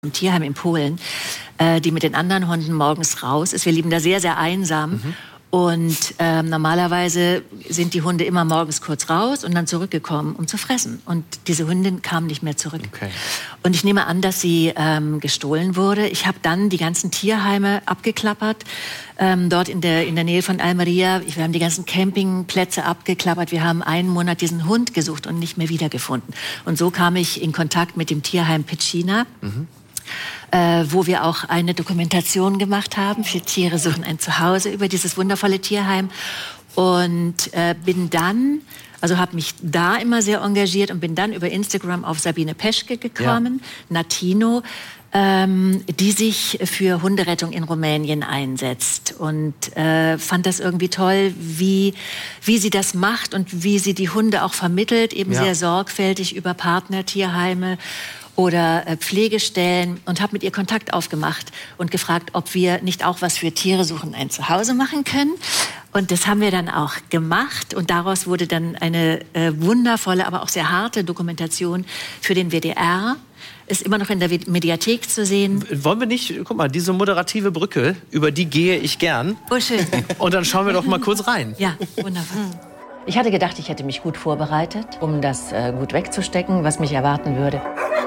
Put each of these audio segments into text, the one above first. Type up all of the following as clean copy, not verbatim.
im Tierheim in Polen, die mit den anderen Hunden morgens raus ist. Wir leben da sehr, sehr einsam. Und normalerweise sind die Hunde immer morgens kurz raus und dann zurückgekommen, um zu fressen. Und diese Hündin kam nicht mehr zurück. Okay. Und ich nehme an, dass sie gestohlen wurde. Ich habe dann die ganzen Tierheime abgeklappert, dort in der Nähe von Almeria. Wir haben die ganzen Campingplätze abgeklappert. Wir haben einen Monat diesen Hund gesucht und nicht mehr wiedergefunden. Und so kam ich in Kontakt mit dem Tierheim Pecina. Wo wir auch eine Dokumentation gemacht haben für Tiere suchen ein Zuhause über dieses wundervolle Tierheim. Und bin dann, also habe mich da immer sehr engagiert und bin dann über Instagram auf Sabine Peschke gekommen, Natino, die sich für Hunderettung in Rumänien einsetzt. Und fand das irgendwie toll, wie sie das macht und wie sie die Hunde auch vermittelt, eben sehr sorgfältig über Partnertierheime oder Pflegestellen, und habe mit ihr Kontakt aufgemacht und gefragt, ob wir nicht auch was für Tiere suchen ein Zuhause machen können. Und das haben wir dann auch gemacht, und daraus wurde dann eine wundervolle, aber auch sehr harte Dokumentation für den WDR. Ist immer noch in der Mediathek zu sehen. Wollen wir nicht, guck mal, diese moderative Brücke, über die gehe ich gern. Oh, schön. Und dann schauen wir doch mal kurz rein. Ja, wunderbar. Ich hatte gedacht, ich hätte mich gut vorbereitet, um das gut wegzustecken, was mich erwarten würde.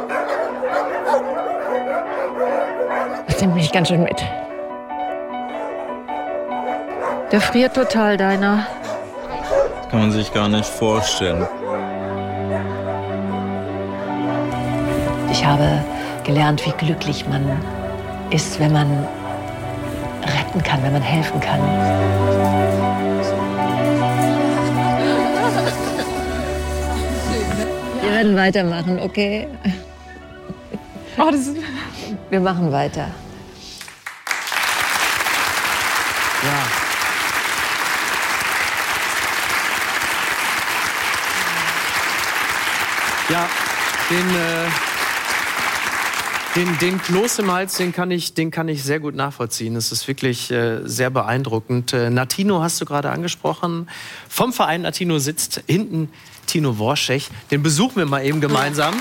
Das nimmt mich ganz schön mit. Der friert total, deiner. Das kann man sich gar nicht vorstellen. Ich habe gelernt, wie glücklich man ist, wenn man retten kann, wenn man helfen kann. Wir werden weitermachen, okay? Oh, das ist... Wir machen weiter. Ja. Ja, den Kloß im Hals, den kann ich sehr gut nachvollziehen. Es ist wirklich sehr beeindruckend. Natino hast du gerade angesprochen. Vom Verein Natino sitzt hinten Tino Worschech. Den besuchen wir mal eben gemeinsam.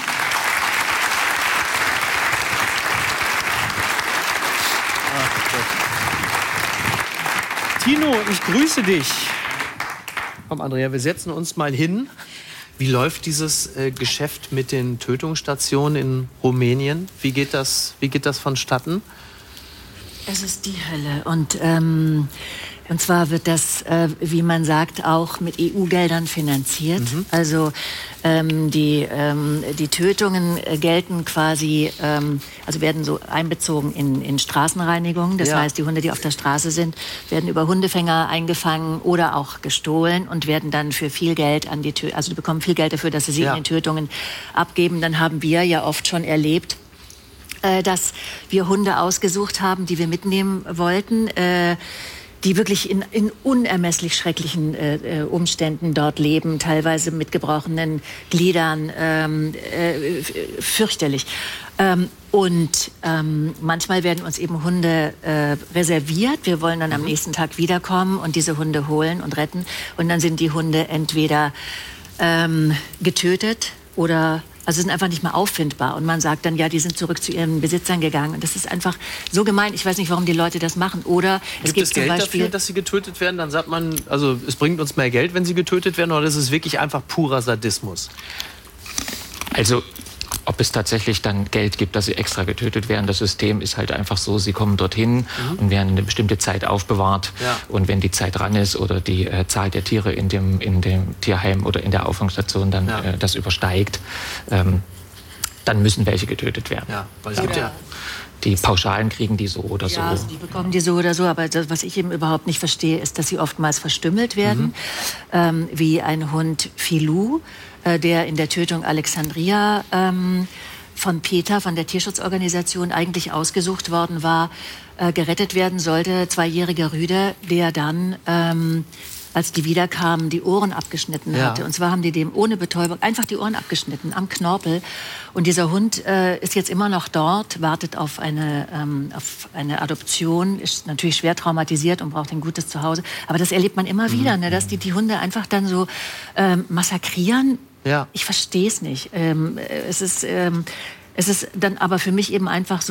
Tino, ich grüße dich. Komm, Andrea, wir setzen uns mal hin. Wie läuft dieses Geschäft mit den Tötungsstationen in Rumänien? Wie geht das vonstatten? Es ist die Hölle. Und zwar wird das, wie man sagt, auch mit EU-Geldern finanziert. Also die Tötungen gelten quasi, also werden so einbezogen in Straßenreinigung. Das heißt, die Hunde, die auf der Straße sind, werden über Hundefänger eingefangen oder auch gestohlen und werden dann für viel Geld an die also die bekommen viel Geld dafür, dass sie in den Tötungen abgeben. Dann haben wir ja oft schon erlebt, dass wir Hunde ausgesucht haben, die wir mitnehmen wollten, die wirklich in unermesslich schrecklichen Umständen dort leben, teilweise mit gebrochenen Gliedern, fürchterlich. Manchmal werden uns eben Hunde reserviert. Wir wollen dann am nächsten Tag wiederkommen und diese Hunde holen und retten. Und dann sind die Hunde entweder getötet oder also sind einfach nicht mehr auffindbar. Und man sagt dann, ja, die sind zurück zu ihren Besitzern gegangen. Und das ist einfach so gemein. Ich weiß nicht, warum die Leute das machen. Oder es gibt Geld zum Beispiel dafür, dass sie getötet werden? Dann sagt man, also es bringt uns mehr Geld, wenn sie getötet werden, oder ist es wirklich einfach purer Sadismus? Also ob es tatsächlich dann Geld gibt, dass sie extra getötet werden. Das System ist halt einfach so, sie kommen dorthin und werden eine bestimmte Zeit aufbewahrt. Ja. Und wenn die Zeit ran ist oder die Zahl der Tiere in dem Tierheim oder in der Auffangstation dann das übersteigt, dann müssen welche getötet werden. Ja, weil es gibt die Pauschalen kriegen die so oder so. Ja, also die bekommen die so oder so. Aber das, was ich eben überhaupt nicht verstehe, ist, dass sie oftmals verstümmelt werden. Wie ein Hund Filou, der in der Tötung Alexandria von PETA, von der Tierschutzorganisation, eigentlich ausgesucht worden war, gerettet werden sollte. 2-jähriger Rüde, der dann, als die wiederkamen, die Ohren abgeschnitten hatte. Und zwar haben die dem ohne Betäubung einfach die Ohren abgeschnitten, am Knorpel. Und dieser Hund ist jetzt immer noch dort, wartet auf eine Adoption, ist natürlich schwer traumatisiert und braucht ein gutes Zuhause. Aber das erlebt man immer wieder, ne, dass die Hunde einfach dann so massakrieren. Ja. Ich verstehe es nicht. Es ist dann aber für mich eben einfach so,